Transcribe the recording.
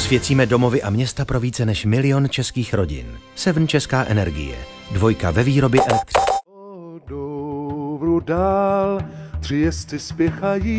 Osvěcíme domovy a města pro více než 1 000 000 českých rodin. Seven Česká energie. 2 ve výrobě elektřiny. Dál, 3 jezdci spěchají.